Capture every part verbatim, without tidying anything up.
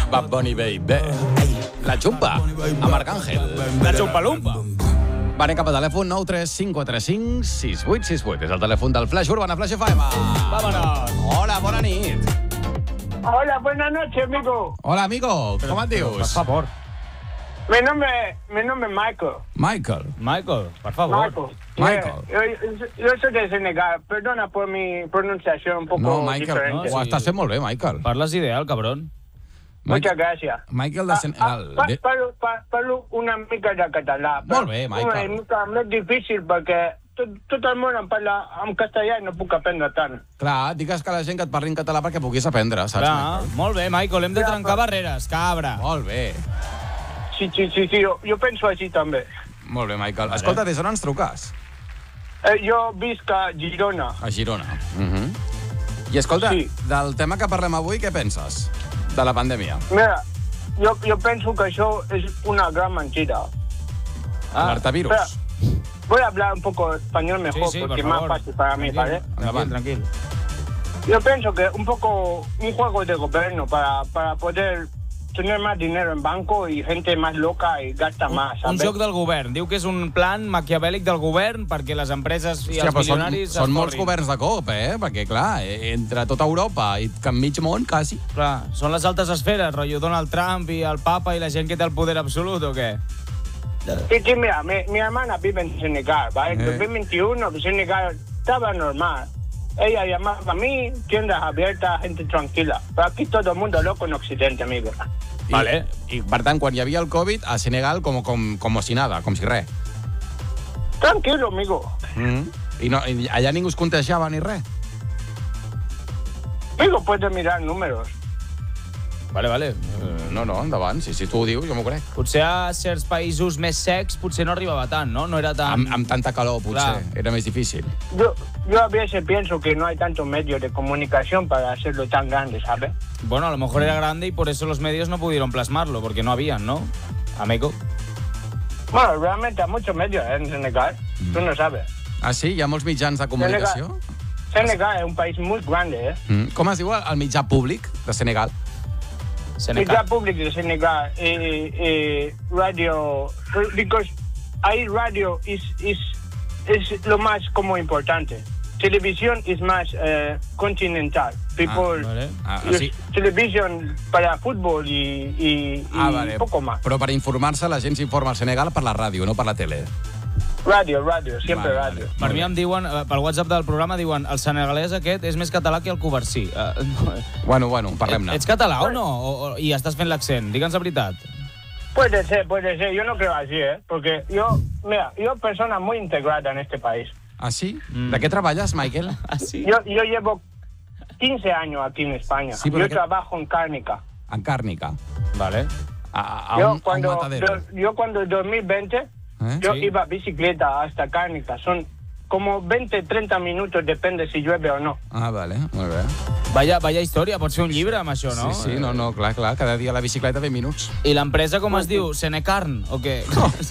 Bad Bunny Baby. La Xumpa, amb Arcángel. La Xumpa-Lumpa. Va, anem cap a telèfon nou tres cinc quatre cinc sis vuit sis vuit. És el telèfon del Flash Urbana, Flash F M. Vámonos. Hola, bona nit. Hola, buenas noches, amigo. Hola, amigo. Com et dius? Per favor. Mi nombre, mi nombre es Michael. Michael. Michael, per favor. Michael. Michael. Yeah, yo, yo soy de Senegal. Perdona por mi pronunciación un poco No, Michael, diferente. ho estàs fent molt bé, Michael. Parles ideal, cabron. Muchas gracias. Michael de Senegal. Ah, ah, pa, parlo, pa, parlo una mica de català. Molt bé, Michael. És mica més difícil perquè tot, tot el món em parla en castellà i no puc aprendre tant. Clar, digues que la gent que et parli en català perquè puguis aprendre, saps? Clar, Michael? molt bé, Michael, hem de Ja, trencar però- barreres, cabra. Molt bé. Sí, sí, sí, sí jo, jo penso així també. Molt bé, Michael. Escolta, des d'on ens truques? Eh, jo visc a Girona. A Girona. Uh -huh. I escolta, Sí. del tema que parlem avui, què penses? De la pandèmia. Mira, jo, jo penso que això és una gran mentira. Ah, Alertavirus. Espera, voy a hablar un poco español mejor sí, sí, porque es por más favor. fácil para mí, ¿vale? Tranquil, tranquil. Yo pienso que un poco un juego de gobierno para, para poder tener más dinero en banco y gente más loca y gasta más, Un ¿sabes? joc del govern. Diu que és un plan maquiavèlic del govern perquè les empreses i Hòstia, els però són, milionaris són molts s'esforrin. governs de cop, eh? Perquè, clar, eh, entre tota Europa i que en mig món, quasi. Clar, són les altes esferes, rotllo Donald Trump i el papa i la gent que té el poder absolut, o què? Sí, sí, mira, mi, mi hermana vive en Senegal, ¿vale? En Eh. dos mil veintiuno, Senegal estaba normal. Ella llamaba a mí, tiendas abiertas, gente tranquila. Pero aquí todo el mundo loco en Occidente, amigo. I, Vale. I, per tant, quan hi havia el Covid, a Senegal com, com, com si nada, com si res. Tranquilo, amigo. Mm -hmm. I, no, I allà ningú es contagiava ni res. Amigo, puedes mirar números. Vale, vale. Uh, no, no, endavant. Si, si tu ho dius, jo m'ho crec. Potser a certs països més secs potser no arribava tant, no? No era tan... Amb, amb tanta calor, potser. Clar. Era més difícil. Yo, yo a veces pienso que no hay tantos medios de comunicación para hacerlo tan grande, ¿sabes? Bueno, a lo mejor era grande y por eso los medios no pudieron plasmarlo, porque no habían, ¿no? Amigo. Bueno, realmente hay muchos medios en Senegal. Tú no sabes. Ah, sí? Hi ha molts mitjans de comunicació? Senegal es un país muy grande, ¿eh? Mm. Com es diu el mitjà públic de Senegal? Senegal. Mitjà públic de Senegal, eh, eh, radio, because ahí radio es, es, es lo más como importante. Televisión es más eh, continental. People, Ah, vale. Ah, use sí. televisión para fútbol y, y, Ah, y vale. poco más. Però per informar-se, la gent s'informa al Senegal per la ràdio, no per la tele. Radio, radio, siempre Vale, radio. vale. Per mi em diuen, eh, pel WhatsApp del programa, diuen el senegalès aquest és més català que el covarsí. Uh, no. Bueno, bueno, parlem-ne. Ets català o no? O, o, I estàs fent l'accent? Digue'ns la veritat. Puede ser, puede ser. Yo no creo así, ¿eh? Porque yo, mira, yo persona muy integrada en este país. Ah, sí? Mm. De què treballes, Michael? Ah, sí? Yo, yo llevo quince años aquí en España. Sí, yo pero que- trabajo en Cárnica. En Càrnica. Vale. A, a, Yo un, a un cuando, matadero. yo, yo cuando en dos mil veinte, ¿Eh? yo Sí. iba a bicicleta hasta Cárnica. Son como veinte, treinta minutos, depende si llueve o no. Ah, vale, molt bé. Vaya, vaya història, pot ser un llibre amb això, no? Sí, sí, no, no, clar, clar, cada dia a la bicicleta vint minuts. I l'empresa com es diu? Senecarn o què?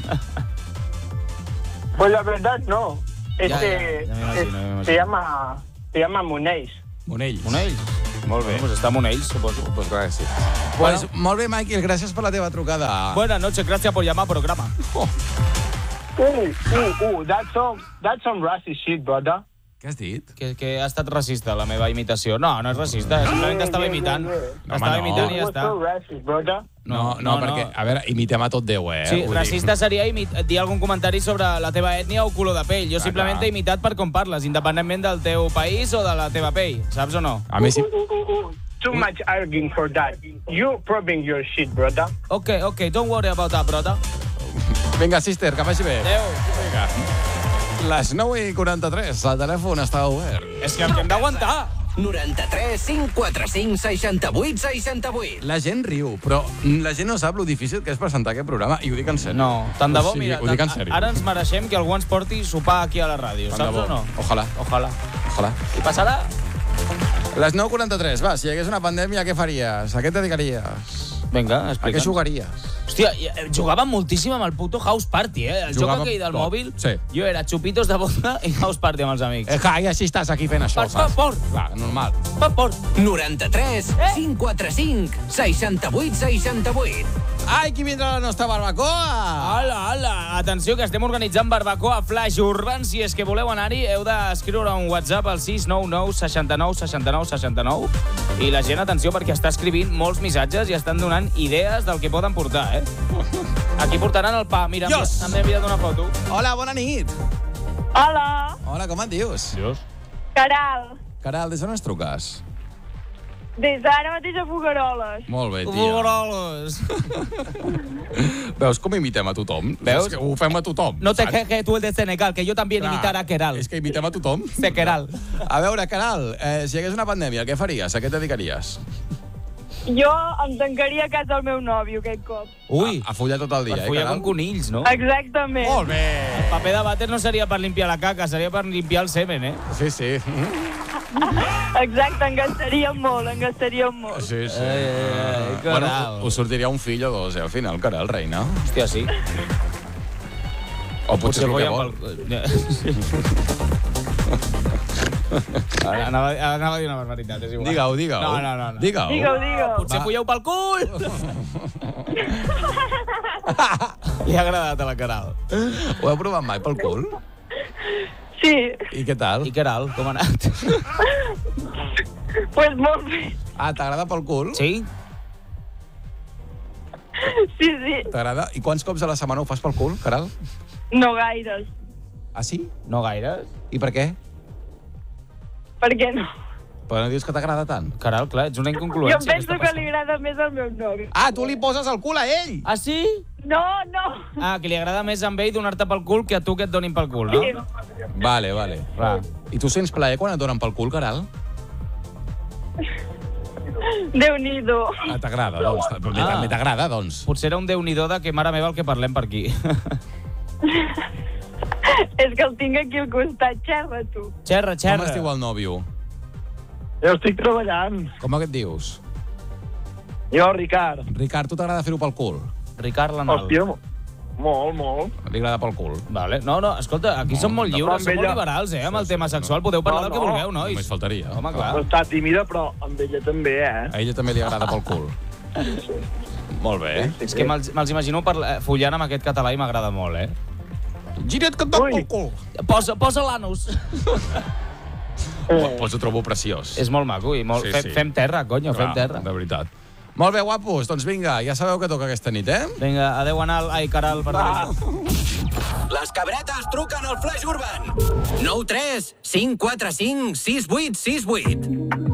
Pues la verdad, no. Este, ya, ya me imagino, es- me imagino. se llama, se llama Monéis. Monells. Monells. Molt bé. Pues està a Monells, suposo. Pues clar que sí. Bueno. Pues, molt bé, Michael, gràcies per la teva trucada. Buenas noches, gracias por llamar al programa. Oh, Uh, uh, uh, that's some, that's some racist shit, brother. què has dit? Que, que ha estat racista la meva imitació. No, no és racista, simplement estava imitant. No, Estava home, no. imitant i ja What's està. so racist, brother? No, no, no, perquè, a veure, imitem a tot Déu, eh? Sí, Vull racista dir. seria imit dir algun comentari sobre la teva ètnia o color de pell. Jo Clar, simplement clar. t'he imitat per com parles, independentment del teu país o de la teva pell, saps o no? A més, si... Uh, uh, uh, uh. Too much arguing for that. You probing your shit, brother. Ok, ok, don't worry about that, brother. Vinga, sister, que vagi bé. Adéu. Vinga. Les nou i quaranta-tres, el telèfon està obert. És que hem d'aguantar. noranta-tres cinc quatre cinc seixanta-vuit seixanta-vuit. La gent riu, però la gent no sap lo difícil que és presentar aquest programa, i ho dic en sèrio. No, tant de bo, O sigui, mira, ho dic en tant- sèrio. ara ens mereixem que algú ens porti sopar aquí a la ràdio, Tant de saps bo. o no? Ojalà, Ojalà. ojalà. I passarà? Les nou i quaranta-tres, va, si hi hagués una pandèmia, què faries? A què et dedicaries? Vinga, A què explica'ns. jugaries? Hòstia, jugava moltíssim amb el puto House Party, eh? El Jugava joc aquell del tot. mòbil, Sí. jo era xupitos de vodka i House Party amb els amics. Eh, i així estàs aquí fent això, Per saps? favor. Clar, normal. Per favor. noranta-tres, cinc quatre cinc, seixanta-vuit, seixanta-vuit. Ai, qui vindrà a la nostra barbacoa? Hola, hola. Atenció, que estem organitzant barbacoa Flash Urban. Si és que voleu anar-hi, heu d'escriure un WhatsApp al sis nou nou seixanta-nou seixanta-nou seixanta-nou. I la gent, atenció, perquè està escrivint molts missatges i estan donant idees del que poden portar, eh? Aquí portaran el pa. Mira, Dios. m'he enviat una foto. Hola, bona nit. Hola, Hola, com et dius? Dios. Caral. Caral, des d'on ens truques? Des d'ara mateix a Fogaroles. Molt bé, tia. Fugorolos. Veus com imitem a tothom? Veus? És que ho fem a tothom. No te saps? quejes tú el de Senegal, que yo también Clar, imitar a Keral. És que imitem a tothom. De Keral. A veure, Caral, eh, si hi hagués una pandèmia, què faries? A què et dedicaries? Jo em tancaria a casa del meu nòvio aquest cop. Ui, A, a follar tot el dia, per eh, follar Caral? com conills, no? Exactament. Molt bé. El paper de vàter no seria per limpiar la caca, seria per limpiar el semen, eh? Sí, sí. Exacte, en gastaríem molt, en gastaríem molt. Sí, sí. Eh, eh, bueno, Caral. us sortiria un fill o dos, eh, al final, Caral, reina. Hòstia, sí. O potser és el que follen vol. pel- Ara, anava, anava a dir una barbaritat, és igual. Digue-ho, digue-ho. No, no, no. no. Digue-ho. Digue-ho, digue-ho. Potser Va. folleu pel cul! Li ha agradat a la Caral. Ho heu provat mai pel cul? Sí, I què tal? I Caral, com ha anat? pues molt bé. Ah, t'agrada pel cul? Sí? Sí, sí, T'agrada? I quants cops a la setmana ho fas pel cul, Caral? no gaires. Ah, sí? No gaires? I per què? Per què no? Però no dius que t'agrada tant? Caral, clar, ets una Jo incongruència. em què penso està que li passant? agrada més al meu nòvio. Ah, tu li poses el cul a ell! Ah, sí? No, no. Ah, que li agrada més amb ell donar-te pel cul que a tu que et donin pel cul, no? Sí. Vale, vale. Clar. I tu sents plaer quan et donen pel cul, Caral? Déu-n'hi-do. Ah, t'agrada, doncs. També Ah. també t'agrada, doncs. Potser era un déu-n'hi-do de que, mare meva, el que parlem per aquí. És que el tinc aquí al costat, xerra, tu. Xerra, xerra. Com es diu el nòvio? Jo estic treballant. Com aquest dius? Jo, Ricard. Ricard, tu t'agrada fer-ho pel cul? Ricard Lanal. Hòstia, mo- molt, molt. Li agrada pel cul. Vale. No, no, escolta, aquí No, som molt no, lliures, amb som molt ella- liberals, eh, amb el tema sexual. Podeu parlar No, del que no. vulgueu, nois. Només faltaria. Home, clar. Està tímida, però amb ella també, eh? A ella també li agrada pel cul. Molt bé. És que me'ls me'ls imagino parla- follant amb aquest català i m'agrada molt, eh? Gira't que et toco Ui. el cul. Posa, posa l'anus. Pues ho trobo preciós. És molt maco i molt... Sí, fem, sí. fem terra, conyo, fem Clar, terra. de veritat. Molt bé, guapos. Doncs vinga, ja sabeu que toca aquesta nit, eh? Vinga, adeu, Anal. Ai, Caral, perdó. Les cabretes truquen al Flash Urban. nou tres cinc quatre cinc sis vuit sis vuit.